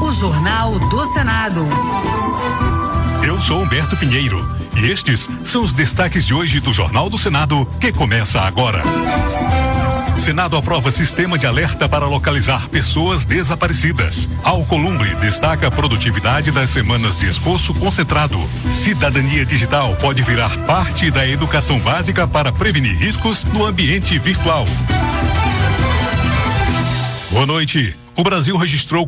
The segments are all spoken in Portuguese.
o Jornal do Senado. Eu sou Humberto Pinheiro e estes são os destaques de hoje do Jornal do Senado, que começa agora. Senado aprova sistema de alerta para localizar pessoas desaparecidas. Alcolumbre destaca a produtividade das semanas de esforço concentrado. Cidadania digital pode virar parte da educação básica para prevenir riscos no ambiente virtual. Boa noite. O Brasil registrou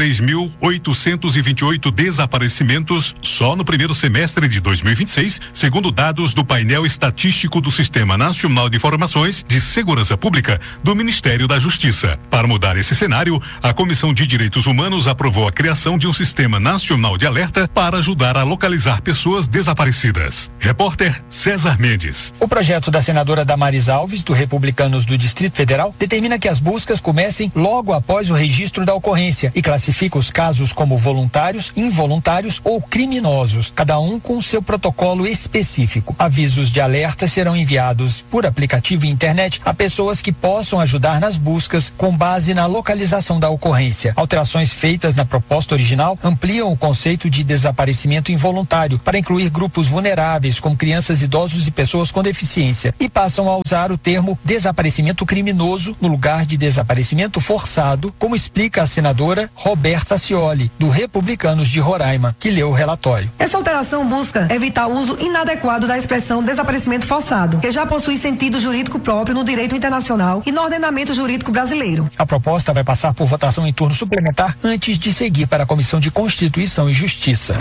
43.828 desaparecimentos só no primeiro semestre de 2026, segundo dados do painel estatístico do Sistema Nacional de Informações de Segurança Pública do Ministério da Justiça. Para mudar esse cenário, a Comissão de Direitos Humanos aprovou a criação de um Sistema Nacional de Alerta para ajudar a localizar pessoas desaparecidas. Repórter César Mendes. O projeto da senadora Damares Alves, do Republicanos do Distrito Federal, determina que as buscas comecem logo após o registro da ocorrência e classifica os casos como voluntários, involuntários ou criminosos, cada um com seu protocolo específico. Avisos de alerta serão enviados por aplicativo e internet a pessoas que possam ajudar nas buscas com base na localização da ocorrência. Alterações feitas na proposta original ampliam o conceito de desaparecimento involuntário para incluir grupos vulneráveis como crianças, idosos e pessoas com deficiência e passam a usar o termo desaparecimento criminoso no lugar de desaparecimento forçado, como explica a senadora Roberta Cioli, do Republicanos de Roraima, que leu o relatório. Essa alteração busca evitar o uso inadequado da expressão desaparecimento forçado, que já possui sentido jurídico próprio no direito internacional e no ordenamento jurídico brasileiro. A proposta vai passar por votação em turno suplementar antes de seguir para a Comissão de Constituição e Justiça.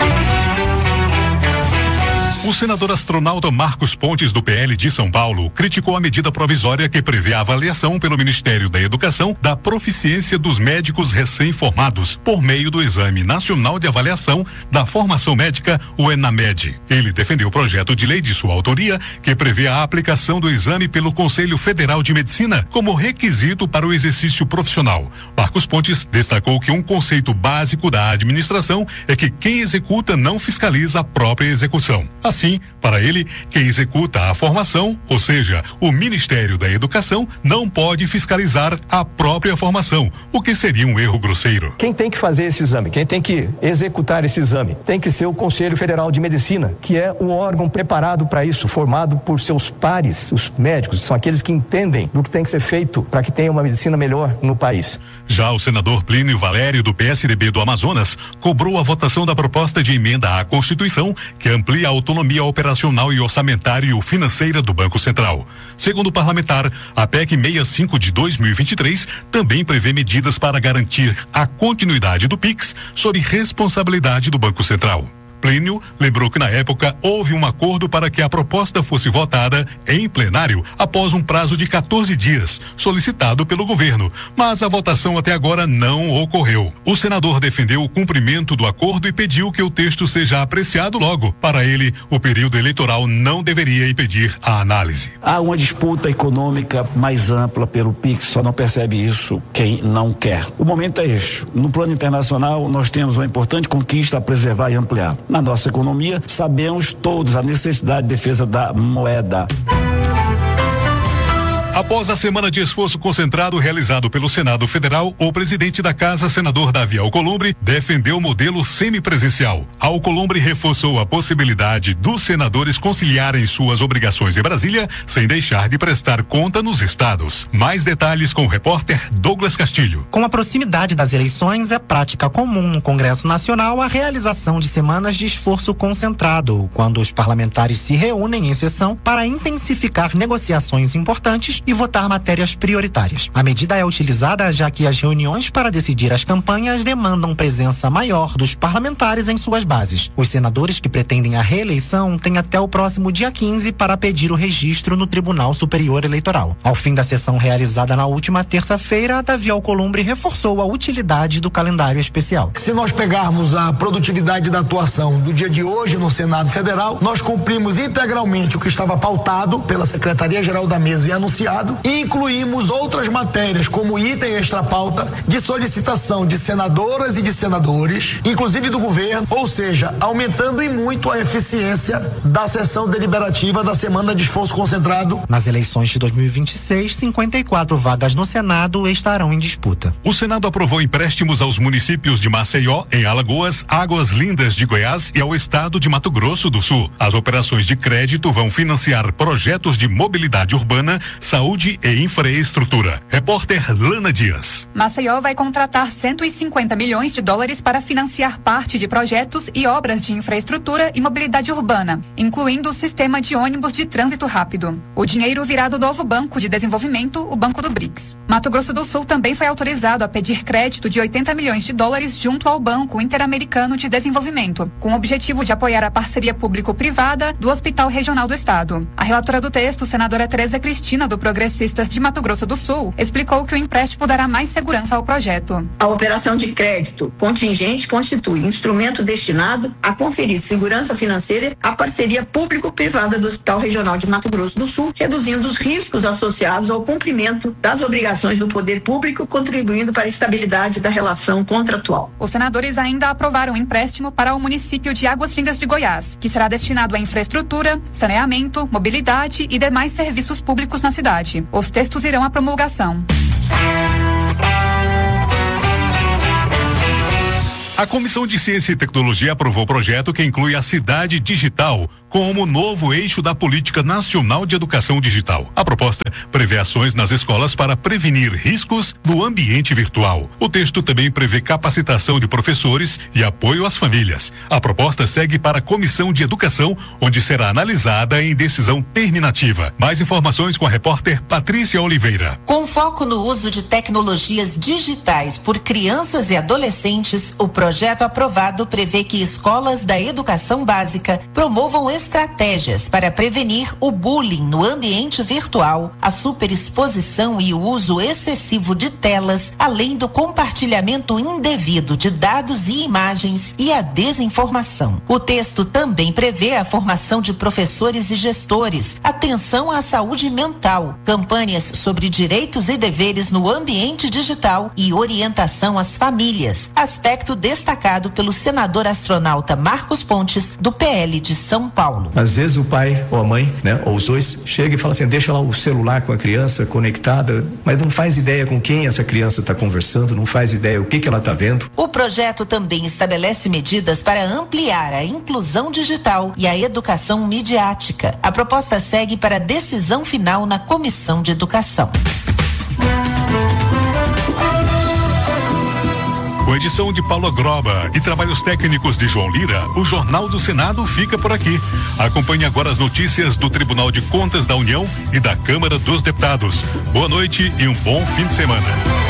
O senador astronauta Marcos Pontes, do PL de São Paulo, criticou a medida provisória que prevê a avaliação pelo Ministério da Educação da proficiência dos médicos recém-formados por meio do Exame Nacional de Avaliação da Formação Médica, o ENAMED. Ele defendeu o projeto de lei de sua autoria que prevê a aplicação do exame pelo Conselho Federal de Medicina como requisito para o exercício profissional. Marcos Pontes destacou que um conceito básico da administração é que quem executa não fiscaliza a própria execução. Assim, para ele, quem executa a formação, ou seja, o Ministério da Educação, não pode fiscalizar a própria formação, o que seria um erro grosseiro. Quem tem que fazer esse exame, quem tem que executar esse exame, tem que ser o Conselho Federal de Medicina, que é o órgão preparado para isso, formado por seus pares, os médicos, são aqueles que entendem do que tem que ser feito para que tenha uma medicina melhor no país. Já o senador Plínio Valério, do PSDB do Amazonas, cobrou a votação da proposta de emenda à Constituição que amplia a autonomia operacional e orçamentária e financeira do Banco Central. Segundo o parlamentar, a PEC 65 de 2023 também prevê medidas para garantir a continuidade do PIX sob responsabilidade do Banco Central. Plínio lembrou que na época houve um acordo para que a proposta fosse votada em plenário após um prazo de 14 dias, solicitado pelo governo, mas a votação até agora não ocorreu. O senador defendeu o cumprimento do acordo e pediu que o texto seja apreciado logo. Para ele, o período eleitoral não deveria impedir a análise. Há uma disputa econômica mais ampla pelo PIX, só não percebe isso quem não quer. O momento é este. No plano internacional, nós temos uma importante conquista a preservar e ampliar. Na nossa economia, sabemos todos a necessidade de defesa da moeda. Após a semana de esforço concentrado realizado pelo Senado Federal, o presidente da Casa, senador Davi Alcolumbre, defendeu o modelo semipresencial. Alcolumbre reforçou a possibilidade dos senadores conciliarem suas obrigações em Brasília sem deixar de prestar conta nos estados. Mais detalhes com o repórter Douglas Castilho. Com a proximidade das eleições, é prática comum no Congresso Nacional a realização de semanas de esforço concentrado, quando os parlamentares se reúnem em sessão para intensificar negociações importantes e votar matérias prioritárias. A medida é utilizada já que as reuniões para decidir as campanhas demandam presença maior dos parlamentares em suas bases. Os senadores que pretendem a reeleição têm até o próximo dia 15 para pedir o registro no Tribunal Superior Eleitoral. Ao fim da sessão realizada na última terça-feira, Davi Alcolumbre reforçou a utilidade do calendário especial. Se nós pegarmos a produtividade da atuação do dia de hoje no Senado Federal, nós cumprimos integralmente o que estava pautado pela Secretaria-Geral da Mesa e anunciado ampliado e incluímos outras matérias como item extra-pauta de solicitação de senadoras e de senadores, inclusive do governo, ou seja, aumentando em muito a eficiência da sessão deliberativa da semana de esforço concentrado. Nas eleições de 2026, 54 vagas no Senado estarão em disputa. O Senado aprovou empréstimos aos municípios de Maceió, em Alagoas, Águas Lindas de Goiás e ao estado de Mato Grosso do Sul. As operações de crédito vão financiar projetos de mobilidade urbana, saúde e infraestrutura. Repórter Lana Dias. Maceió vai contratar 150 milhões de dólares para financiar parte de projetos e obras de infraestrutura e mobilidade urbana, incluindo o sistema de ônibus de trânsito rápido. O dinheiro virá do novo Banco de Desenvolvimento, o Banco do BRICS. Mato Grosso do Sul também foi autorizado a pedir crédito de 80 milhões de dólares junto ao Banco Interamericano de Desenvolvimento, com o objetivo de apoiar a parceria público-privada do Hospital Regional do Estado. A relatora do texto, senadora Tereza Cristina, do Progressistas de Mato Grosso do Sul, explicou que o empréstimo dará mais segurança ao projeto. A operação de crédito contingente constitui instrumento destinado a conferir segurança financeira à parceria público-privada do Hospital Regional de Mato Grosso do Sul, reduzindo os riscos associados ao cumprimento das obrigações do poder público, contribuindo para a estabilidade da relação contratual. Os senadores ainda aprovaram um empréstimo para o município de Águas Lindas de Goiás, que será destinado à infraestrutura, saneamento, mobilidade e demais serviços públicos na cidade. Os textos irão à promulgação. A Comissão de Ciência e Tecnologia aprovou o projeto que inclui a Cidade Digital como novo eixo da Política Nacional de Educação Digital. A proposta prevê ações nas escolas para prevenir riscos no ambiente virtual. O texto também prevê capacitação de professores e apoio às famílias. A proposta segue para a Comissão de Educação, onde será analisada em decisão terminativa. Mais informações com a repórter Patrícia Oliveira. Com foco no uso de tecnologias digitais por crianças e adolescentes, o projeto aprovado prevê que escolas da educação básica promovam estratégias para prevenir o bullying no ambiente virtual, a superexposição e o uso excessivo de telas, além do compartilhamento indevido de dados e imagens e a desinformação. O texto também prevê a formação de professores e gestores, atenção à saúde mental, campanhas sobre direitos e deveres no ambiente digital e orientação às famílias, aspecto destacado pelo senador astronauta Marcos Pontes, do PL de São Paulo. Às vezes o pai ou a mãe, ou os dois, chega e fala assim, deixa lá o celular com a criança conectada, mas não faz ideia com quem essa criança está conversando, não faz ideia o que ela está vendo. O projeto também estabelece medidas para ampliar a inclusão digital e a educação midiática. A proposta segue para a decisão final na Comissão de Educação. Com edição de Paulo Groba e trabalhos técnicos de João Lira, o Jornal do Senado fica por aqui. Acompanhe agora as notícias do Tribunal de Contas da União e da Câmara dos Deputados. Boa noite e um bom fim de semana.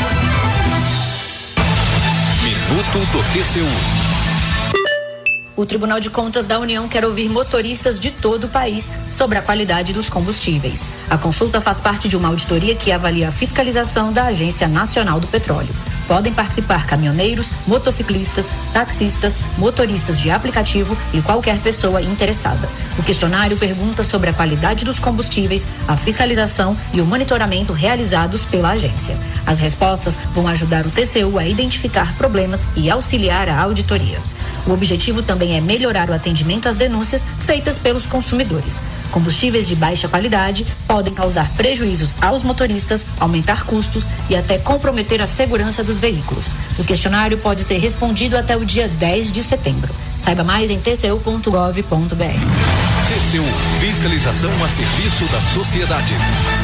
Minuto do TCU. O Tribunal de Contas da União quer ouvir motoristas de todo o país sobre a qualidade dos combustíveis. A consulta faz parte de uma auditoria que avalia a fiscalização da Agência Nacional do Petróleo. Podem participar caminhoneiros, motociclistas, taxistas, motoristas de aplicativo e qualquer pessoa interessada. O questionário pergunta sobre a qualidade dos combustíveis, a fiscalização e o monitoramento realizados pela agência. As respostas vão ajudar o TCU a identificar problemas e auxiliar a auditoria. O objetivo também é melhorar o atendimento às denúncias feitas pelos consumidores. Combustíveis de baixa qualidade podem causar prejuízos aos motoristas, aumentar custos e até comprometer a segurança dos veículos. O questionário pode ser respondido até o dia 10 de setembro. Saiba mais em tcu.gov.br. TCU, fiscalização a serviço da sociedade.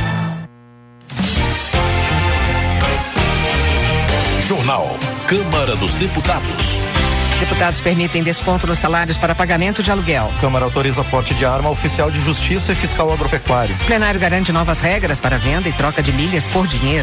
Jornal Câmara dos Deputados. Deputados permitem desconto nos salários para pagamento de aluguel. Câmara autoriza porte de arma oficial de justiça e fiscal agropecuário. O plenário garante novas regras para venda e troca de milhas por dinheiro.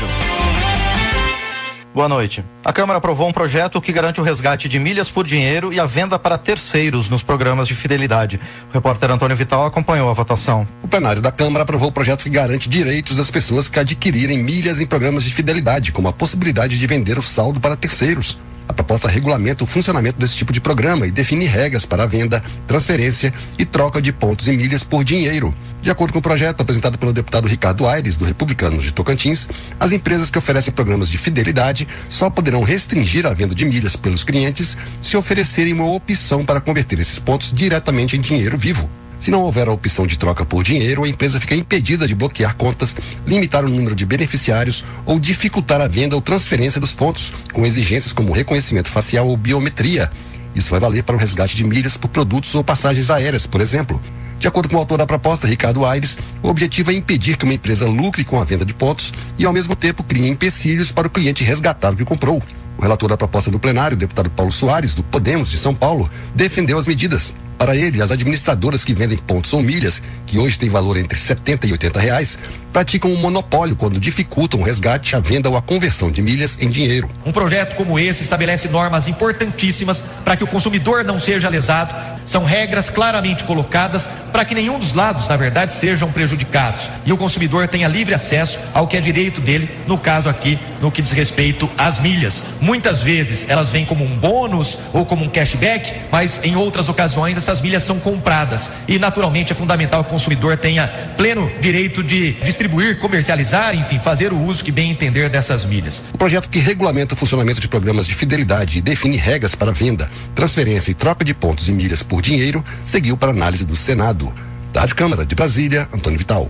Boa noite. A Câmara aprovou um projeto que garante o resgate de milhas por dinheiro e a venda para terceiros nos programas de fidelidade. O repórter Antônio Vital acompanhou a votação. O plenário da Câmara aprovou o projeto que garante direitos das pessoas que adquirirem milhas em programas de fidelidade, como a possibilidade de vender o saldo para terceiros. A proposta regulamenta o funcionamento desse tipo de programa e define regras para a venda, transferência e troca de pontos e milhas por dinheiro. De acordo com o projeto apresentado pelo deputado Ricardo Aires, do Republicanos de Tocantins, as empresas que oferecem programas de fidelidade só poderão restringir a venda de milhas pelos clientes se oferecerem uma opção para converter esses pontos diretamente em dinheiro vivo. Se não houver a opção de troca por dinheiro, a empresa fica impedida de bloquear contas, limitar o número de beneficiários ou dificultar a venda ou transferência dos pontos, com exigências como reconhecimento facial ou biometria. Isso vai valer para o resgate de milhas por produtos ou passagens aéreas, por exemplo. De acordo com o autor da proposta, Ricardo Aires, o objetivo é impedir que uma empresa lucre com a venda de pontos e, ao mesmo tempo, crie empecilhos para o cliente resgatar o que comprou. O relator da proposta do plenário, o deputado Paulo Soares, do Podemos de São Paulo, defendeu as medidas. Para ele, as administradoras que vendem pontos ou milhas, que hoje têm valor entre R$70 e R$80, praticam um monopólio quando dificultam o resgate, a venda ou a conversão de milhas em dinheiro. Um projeto como esse estabelece normas importantíssimas para que o consumidor não seja lesado. São regras claramente colocadas para que nenhum dos lados, na verdade, sejam prejudicados. E o consumidor tenha livre acesso ao que é direito dele, no caso aqui, no que diz respeito às milhas. Muitas vezes elas vêm como um bônus ou como um cashback, mas em outras ocasiões essas milhas são compradas. E naturalmente é fundamental que o consumidor tenha pleno direito de distribuir, comercializar, enfim, fazer o uso que bem entender dessas milhas. O projeto que regulamenta o funcionamento de programas de fidelidade e define regras para venda, transferência e troca de pontos e milhas por dinheiro seguiu para análise do Senado. Da Rádio Câmara de Brasília, Antônio Vital.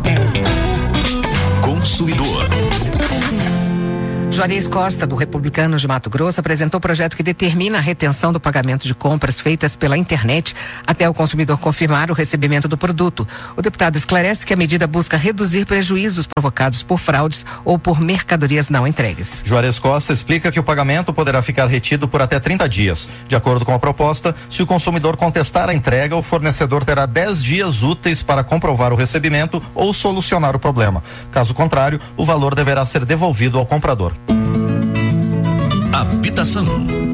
Consumidor. Juarez Costa, do Republicanos de Mato Grosso, apresentou o projeto que determina a retenção do pagamento de compras feitas pela internet até o consumidor confirmar o recebimento do produto. O deputado esclarece que a medida busca reduzir prejuízos provocados por fraudes ou por mercadorias não entregues. Juarez Costa explica que o pagamento poderá ficar retido por até 30 dias. De acordo com a proposta, se o consumidor contestar a entrega, o fornecedor terá 10 dias úteis para comprovar o recebimento ou solucionar o problema. Caso contrário, o valor deverá ser devolvido ao comprador. Habitação.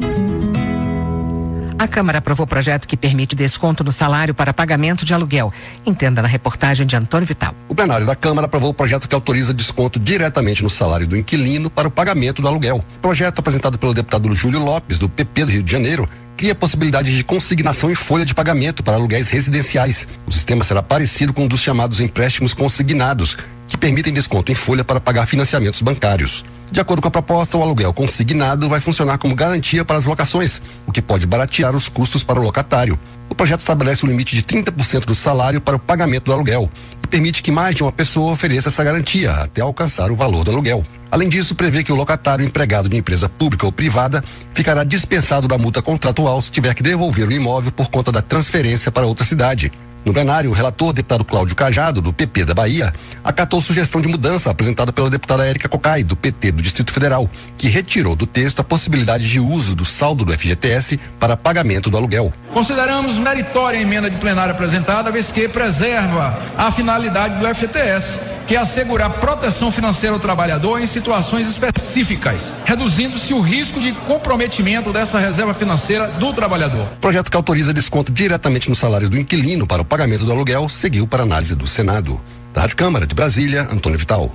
A Câmara aprovou o projeto que permite desconto no salário para pagamento de aluguel. Entenda na reportagem de Antônio Vital. O plenário da Câmara aprovou o projeto que autoriza desconto diretamente no salário do inquilino para o pagamento do aluguel. O projeto apresentado pelo deputado Júlio Lopes, do PP do Rio de Janeiro, cria a possibilidade de consignação em folha de pagamento para aluguéis residenciais. O sistema será parecido com um dos chamados empréstimos consignados, que permitem desconto em folha para pagar financiamentos bancários. De acordo com a proposta, o aluguel consignado vai funcionar como garantia para as locações, o que pode baratear os custos para o locatário. O projeto estabelece um limite de 30% do salário para o pagamento do aluguel e permite que mais de uma pessoa ofereça essa garantia até alcançar o valor do aluguel. Além disso, prevê que o locatário empregado de empresa pública ou privada ficará dispensado da multa contratual se tiver que devolver o imóvel por conta da transferência para outra cidade. No plenário, o relator, deputado Cláudio Cajado, do PP da Bahia, acatou sugestão de mudança apresentada pela deputada Érica Cocai, do PT do Distrito Federal, que retirou do texto a possibilidade de uso do saldo do FGTS para pagamento do aluguel. Consideramos meritória a emenda de plenário apresentada, vez que preserva a finalidade do FGTS, que é assegurar proteção financeira ao trabalhador em situações específicas, reduzindo-se o risco de comprometimento dessa reserva financeira do trabalhador. O projeto que autoriza desconto diretamente no salário do inquilino para o pagamento do aluguel seguiu para análise do Senado. Da Rádio Câmara de Brasília, Antônio Vital.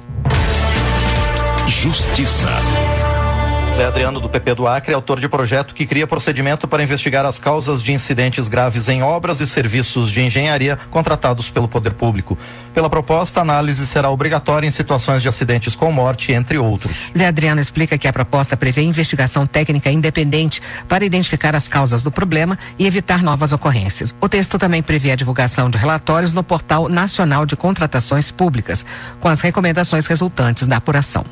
Justiça. Zé Adriano, do PP do Acre, autor de projeto que cria procedimento para investigar as causas de incidentes graves em obras e serviços de engenharia contratados pelo poder público. Pela proposta, a análise será obrigatória em situações de acidentes com morte, entre outros. Zé Adriano explica que a proposta prevê investigação técnica independente para identificar as causas do problema e evitar novas ocorrências. O texto também prevê a divulgação de relatórios no Portal Nacional de Contratações Públicas, com as recomendações resultantes da apuração.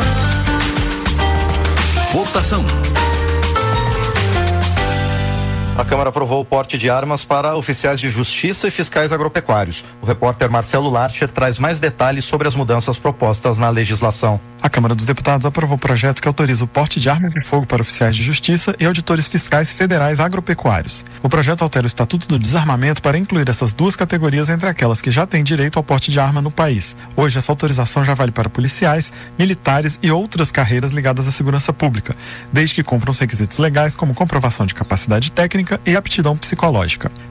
Votação. A Câmara aprovou o porte de armas para oficiais de justiça e fiscais agropecuários. O repórter Marcelo Larcher traz mais detalhes sobre as mudanças propostas na legislação. A Câmara dos Deputados aprovou o projeto que autoriza o porte de armas de fogo para oficiais de justiça e auditores fiscais federais agropecuários. O projeto altera o Estatuto do Desarmamento para incluir essas duas categorias entre aquelas que já têm direito ao porte de arma no país. Hoje, essa autorização já vale para policiais, militares e outras carreiras ligadas à segurança pública, desde que cumpram os requisitos legais como comprovação de capacidade técnica e aptidão psicológica.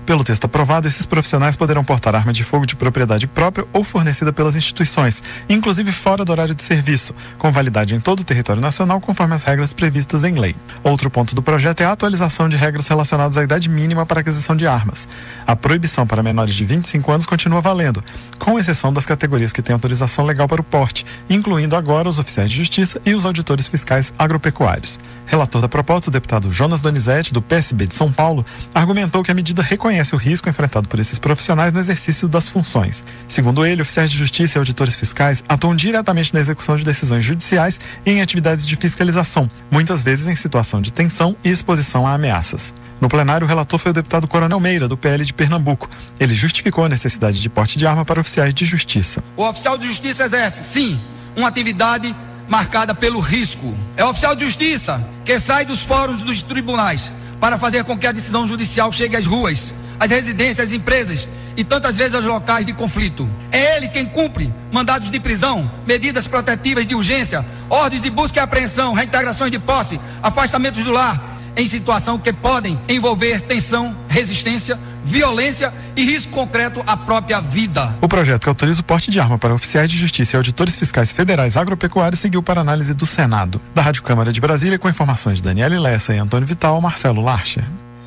Pelo texto aprovado, esses profissionais poderão portar arma de fogo de propriedade própria ou fornecida pelas instituições, inclusive fora do horário de serviço, com validade em todo o território nacional, conforme as regras previstas em lei. Outro ponto do projeto é a atualização de regras relacionadas à idade mínima para aquisição de armas. A proibição para menores de 25 anos continua valendo, com exceção das categorias que têm autorização legal para o porte, incluindo agora os oficiais de justiça e os auditores fiscais agropecuários. Relator da proposta, o deputado Jonas Donizete, do PSB de São Paulo, argumentou que a medida reconhece o risco enfrentado por esses profissionais no exercício das funções. Segundo ele, oficiais de justiça e auditores fiscais atuam diretamente na execução de decisões judiciais e em atividades de fiscalização, muitas vezes em situação de tensão e exposição a ameaças. No plenário, o relator foi o deputado Coronel Meira, do PL de Pernambuco. Ele justificou a necessidade de porte de arma para oficiais de justiça. O oficial de justiça exerce, sim, uma atividade marcada pelo risco. É o oficial de justiça que sai dos fóruns dos tribunais para fazer com que a decisão judicial chegue às ruas, às residências, às empresas e tantas vezes aos locais de conflito. É ele quem cumpre mandados de prisão, medidas protetivas de urgência, ordens de busca e apreensão, reintegrações de posse, afastamentos do lar, em situação que podem envolver tensão, resistência, violência e risco concreto à própria vida. O projeto que autoriza o porte de arma para oficiais de justiça e auditores fiscais federais agropecuários seguiu para análise do Senado. Da Rádio Câmara de Brasília, com informações de Daniela Lessa e Antônio Vital, Marcelo Larcher.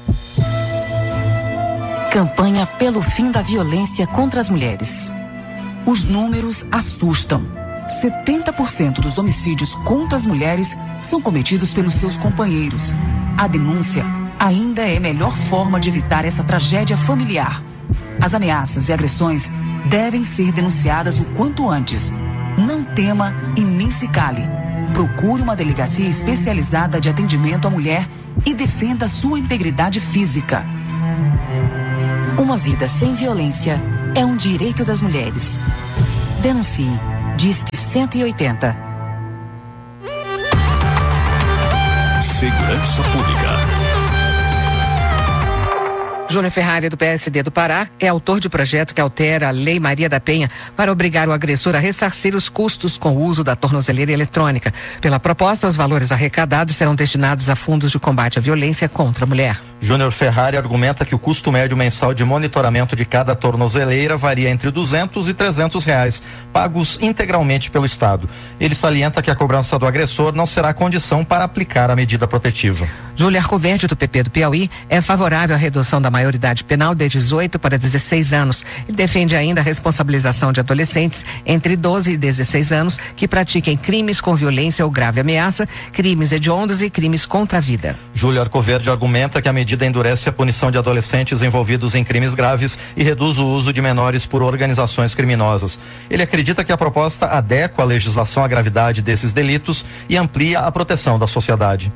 Campanha pelo fim da violência contra as mulheres. Os números assustam. 70% dos homicídios contra as mulheres são cometidos pelos seus companheiros. A denúncia ainda é a melhor forma de evitar essa tragédia familiar. As ameaças e agressões devem ser denunciadas o quanto antes. Não tema e nem se cale. Procure uma delegacia especializada de atendimento à mulher e defenda sua integridade física. Uma vida sem violência é um direito das mulheres. Denuncie. Disque 180. Segurança Pública. Júnior Ferrari, do PSD do Pará, é autor de projeto que altera a Lei Maria da Penha para obrigar o agressor a ressarcir os custos com o uso da tornozeleira eletrônica. Pela proposta, os valores arrecadados serão destinados a fundos de combate à violência contra a mulher. Júnior Ferrari argumenta que o custo médio mensal de monitoramento de cada tornozeleira varia entre R$200 e R$300, pagos integralmente pelo Estado. Ele salienta que a cobrança do agressor não será condição para aplicar a medida protetiva. Júlia Arcoverde, do PP do Piauí, é favorável à redução da maioridade penal de 18 para 16 anos e defende ainda a responsabilização de adolescentes entre 12 e 16 anos que pratiquem crimes com violência ou grave ameaça, crimes hediondos e crimes contra a vida. Júlia Arcoverde argumenta que a medida endurece a punição de adolescentes envolvidos em crimes graves e reduz o uso de menores por organizações criminosas. Ele acredita que a proposta adequa a legislação à gravidade desses delitos e amplia a proteção da sociedade.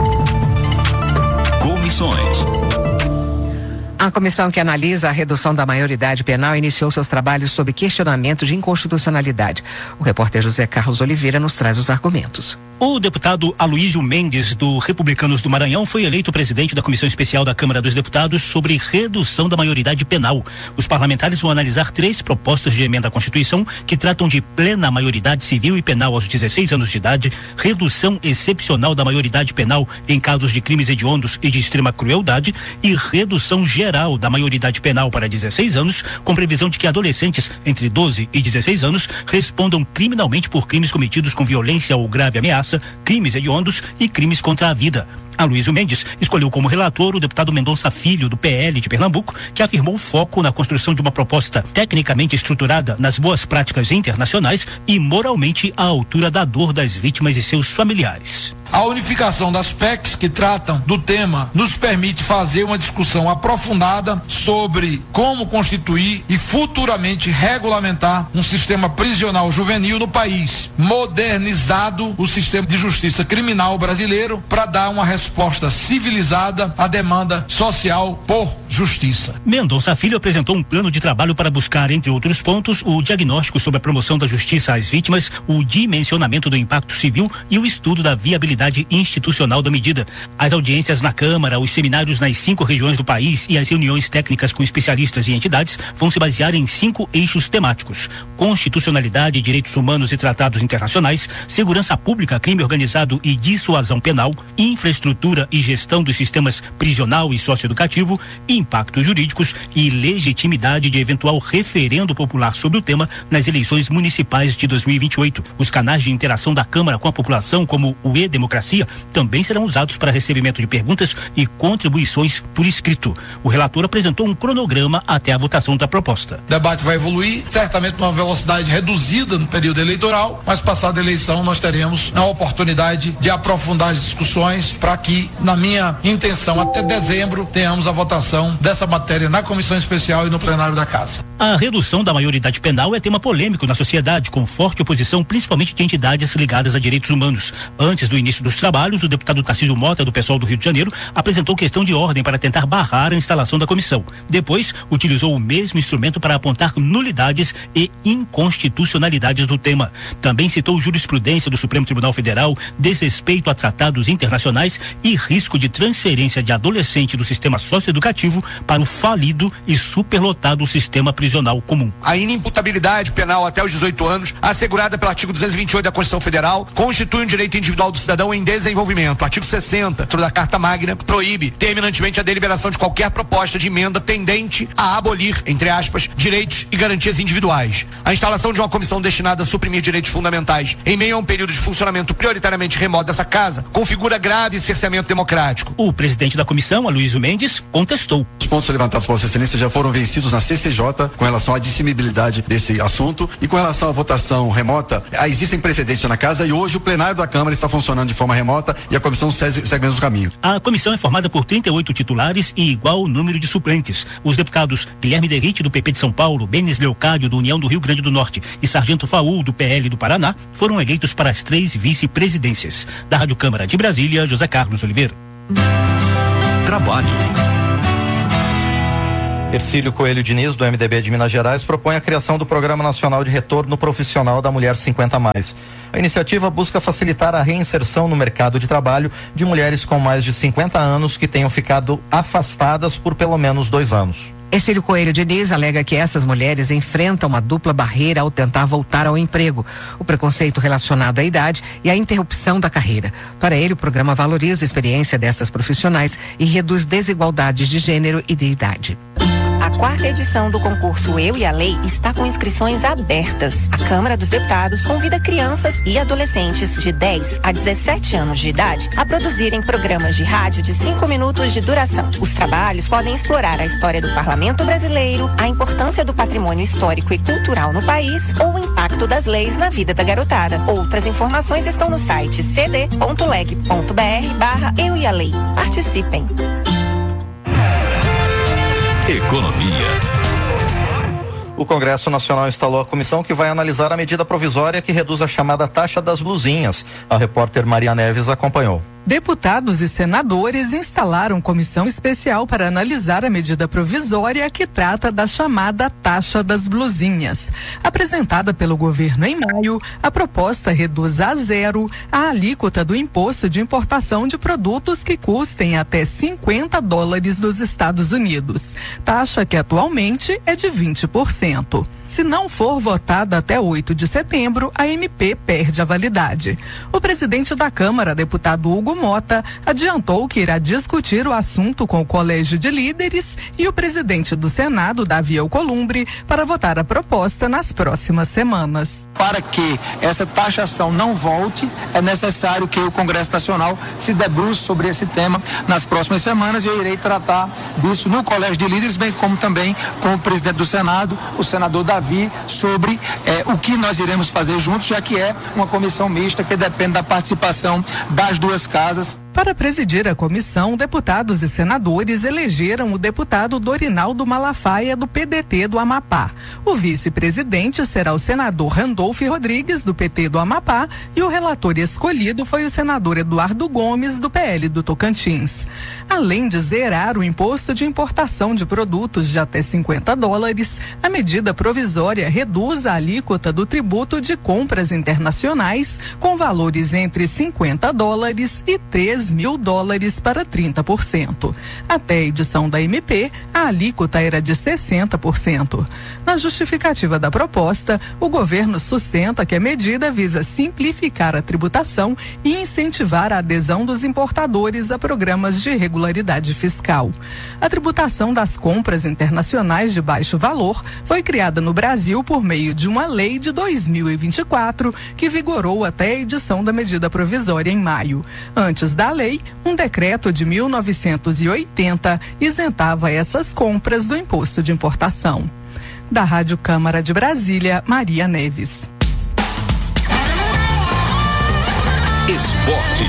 Comissões. A comissão que analisa a redução da maioridade penal iniciou seus trabalhos sob questionamento de inconstitucionalidade. O repórter José Carlos Oliveira nos traz os argumentos. O deputado Aloísio Mendes, do Republicanos do Maranhão, foi eleito presidente da Comissão Especial da Câmara dos Deputados sobre redução da maioridade penal. Os parlamentares vão analisar 3 propostas de emenda à Constituição que tratam de plena maioridade civil e penal aos 16 anos de idade, redução excepcional da maioridade penal em casos de crimes hediondos e de extrema crueldade e redução geral da maioridade penal para 16 anos, com previsão de que adolescentes entre 12 e 16 anos respondam criminalmente por crimes cometidos com violência ou grave ameaça, crimes hediondos e crimes contra a vida. Aloísio Mendes escolheu como relator o deputado Mendonça Filho, do PL de Pernambuco, que afirmou foco na construção de uma proposta tecnicamente estruturada nas boas práticas internacionais e moralmente à altura da dor das vítimas e seus familiares. A unificação das PECs que tratam do tema nos permite fazer uma discussão aprofundada sobre como constituir e futuramente regulamentar um sistema prisional juvenil no país, modernizado o sistema de justiça criminal brasileiro para dar uma resposta civilizada à demanda social por justiça. Mendonça Filho apresentou um plano de trabalho para buscar, entre outros pontos, o diagnóstico sobre a promoção da justiça às vítimas, o dimensionamento do impacto civil e o estudo da viabilidade institucional da medida. As audiências na Câmara, os seminários nas 5 regiões do país e as reuniões técnicas com especialistas e entidades vão se basear em 5 eixos temáticos: constitucionalidade, direitos humanos e tratados internacionais, segurança pública, crime organizado e dissuasão penal, infraestrutura e gestão dos sistemas prisional e socioeducativo e impactos jurídicos e legitimidade de eventual referendo popular sobre o tema nas eleições municipais de 2028. Os canais de interação da Câmara com a população, como o E-Democracia, também serão usados para recebimento de perguntas e contribuições por escrito. O relator apresentou um cronograma até a votação da proposta. O debate vai evoluir, certamente numa velocidade reduzida no período eleitoral, mas passada a eleição nós teremos a oportunidade de aprofundar as discussões para que, na minha intenção, até dezembro, tenhamos a votação dessa matéria na comissão especial e no plenário da Casa. A redução da maioridade penal é tema polêmico na sociedade, com forte oposição, principalmente de entidades ligadas a direitos humanos. Antes do início dos trabalhos, o deputado Tarcísio Mota, do PSOL do Rio de Janeiro, apresentou questão de ordem para tentar barrar a instalação da comissão. Depois, utilizou o mesmo instrumento para apontar nulidades e inconstitucionalidades do tema. Também citou jurisprudência do Supremo Tribunal Federal, desrespeito a tratados internacionais e risco de transferência de adolescente do sistema socioeducativo para o falido e superlotado sistema prisional comum. A inimputabilidade penal até os 18 anos, assegurada pelo artigo 228 da Constituição Federal, constitui um direito individual do cidadão em desenvolvimento. O artigo 60 da Carta Magna proíbe terminantemente a deliberação de qualquer proposta de emenda tendente a abolir, entre aspas, direitos e garantias individuais. A instalação de uma comissão destinada a suprimir direitos fundamentais em meio a um período de funcionamento prioritariamente remoto dessa casa configura grave cerceamento democrático. O presidente da comissão, Aloysio Mendes, contestou. Os pontos levantados por Vossa Excelência já foram vencidos na CCJ com relação à admissibilidade desse assunto e com relação à votação remota, existem precedentes na casa e hoje o plenário da Câmara está funcionando de forma remota e a comissão segue o mesmo caminho. A comissão é formada por 38 titulares e igual número de suplentes. Os deputados Guilherme Derrite, do PP de São Paulo, Benes Leocádio, do União do Rio Grande do Norte e Sargento Faul, do PL do Paraná, foram eleitos para as 3 vice-presidências. Da Rádio Câmara de Brasília, José Carlos Oliveira. Trabalho. Ercílio Coelho Diniz, do MDB de Minas Gerais, propõe a criação do Programa Nacional de Retorno Profissional da Mulher 50+. A iniciativa busca facilitar a reinserção no mercado de trabalho de mulheres com mais de 50 anos que tenham ficado afastadas por pelo menos 2 anos. Ercílio Coelho Diniz alega que essas mulheres enfrentam uma dupla barreira ao tentar voltar ao emprego: o preconceito relacionado à idade e a interrupção da carreira. Para ele, o programa valoriza a experiência dessas profissionais e reduz desigualdades de gênero e de idade. A 4ª edição do concurso Eu e a Lei está com inscrições abertas. A Câmara dos Deputados convida crianças e adolescentes de 10 a 17 anos de idade a produzirem programas de rádio de 5 minutos de duração. Os trabalhos podem explorar a história do parlamento brasileiro, a importância do patrimônio histórico e cultural no país ou o impacto das leis na vida da garotada. Outras informações estão no site cd.leg.br/Eu e a Lei. Participem. Economia. O Congresso Nacional instalou a comissão que vai analisar a medida provisória que reduz a chamada taxa das blusinhas. A repórter Maria Neves acompanhou. Deputados e senadores instalaram comissão especial para analisar a medida provisória que trata da chamada taxa das blusinhas. Apresentada pelo governo em maio, a proposta reduz a 0 a alíquota do imposto de importação de produtos que custem até $50 dos Estados Unidos, taxa que atualmente é de 20%. Se não for votada até 8 de setembro, a MP perde a validade. O presidente da Câmara, deputado Hugo Mota, adiantou que irá discutir o assunto com o Colégio de Líderes e o presidente do Senado, Davi Alcolumbre, para votar a proposta nas próximas semanas. Para que essa taxação não volte, é necessário que o Congresso Nacional se debruce sobre esse tema nas próximas semanas e eu irei tratar disso no Colégio de Líderes, bem como também com o presidente do Senado, o senador Davi, sobre o que nós iremos fazer juntos, já que é uma comissão mista que depende da participação das duas casas. Para presidir a comissão, deputados e senadores elegeram o deputado Dorinaldo Malafaia, do PDT do Amapá. O vice-presidente será o senador Randolfo Rodrigues, do PT do Amapá, e o relator escolhido foi o senador Eduardo Gomes, do PL do Tocantins. Além de zerar o imposto de importação de produtos de até $50, a medida provisória reduz a alíquota do tributo de compras internacionais com valores entre $50 e $10.000 para 30%. Até a edição da MP, a alíquota era de 60%. Na justificativa da proposta, o governo sustenta que a medida visa simplificar a tributação e incentivar a adesão dos importadores a programas de regularidade fiscal. A tributação das compras internacionais de baixo valor foi criada no Brasil por meio de uma lei de 2024, que vigorou até a edição da medida provisória em maio. Antes da lei, um decreto de 1980 isentava essas compras do imposto de importação. Da Rádio Câmara de Brasília, Maria Neves. Esporte.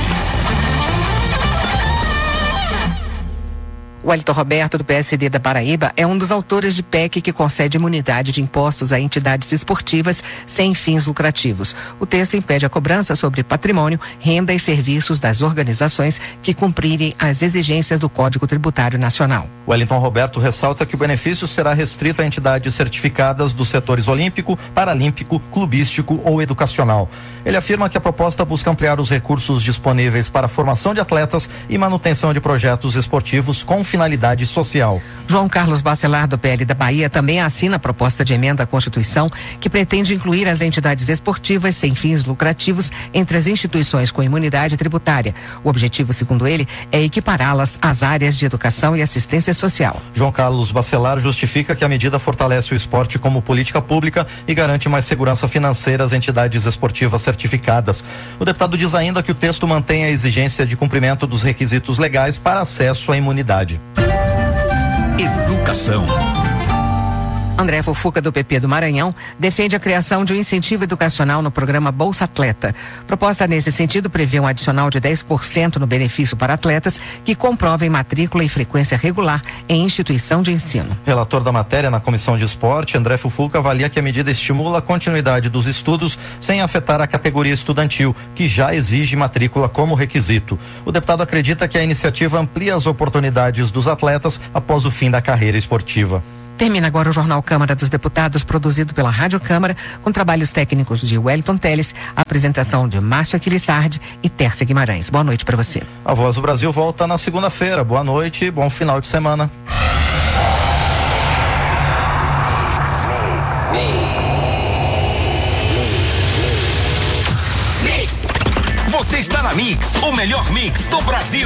O Wellington Roberto, do PSD da Paraíba, é um dos autores de PEC que concede imunidade de impostos a entidades esportivas sem fins lucrativos. O texto impede a cobrança sobre patrimônio, renda e serviços das organizações que cumprirem as exigências do Código Tributário Nacional. O Wellington Roberto ressalta que o benefício será restrito a entidades certificadas dos setores olímpico, paralímpico, clubístico ou educacional. Ele afirma que a proposta busca ampliar os recursos disponíveis para a formação de atletas e manutenção de projetos esportivos com finalidade social. João Carlos Bacelar, do PL da Bahia, também assina a proposta de emenda à Constituição que pretende incluir as entidades esportivas sem fins lucrativos entre as instituições com imunidade tributária. O objetivo, segundo ele, é equipará-las às áreas de educação e assistência social. João Carlos Bacelar justifica que a medida fortalece o esporte como política pública e garante mais segurança financeira às entidades esportivas certificadas. O deputado diz ainda que o texto mantém a exigência de cumprimento dos requisitos legais para acesso à imunidade. Educação. André Fufuca, do PP do Maranhão, defende a criação de um incentivo educacional no programa Bolsa Atleta. Proposta nesse sentido prevê um adicional de 10% no benefício para atletas que comprovem matrícula e frequência regular em instituição de ensino. Relator da matéria na Comissão de Esporte, André Fufuca, avalia que a medida estimula a continuidade dos estudos sem afetar a categoria estudantil, que já exige matrícula como requisito. O deputado acredita que a iniciativa amplia as oportunidades dos atletas após o fim da carreira esportiva. Termina agora o Jornal Câmara dos Deputados, produzido pela Rádio Câmara, com trabalhos técnicos de Wellington Teles, apresentação de Márcio Aquilissardi e Tércia Guimarães. Boa noite para você. A Voz do Brasil volta na segunda-feira. Boa noite e bom final de semana. Você está na Mix, o melhor mix do Brasil.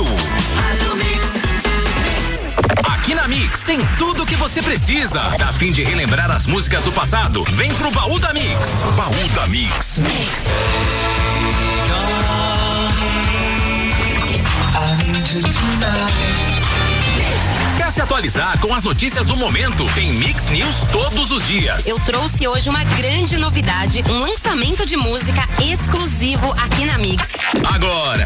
Aqui na Mix tem tudo o que você precisa. A fim de relembrar as músicas do passado, vem pro Baú da Mix. Baú da Mix. Quer se atualizar com as notícias do momento? Tem Mix News todos os dias. Eu trouxe hoje uma grande novidade, um lançamento de música exclusivo aqui na Mix. Agora,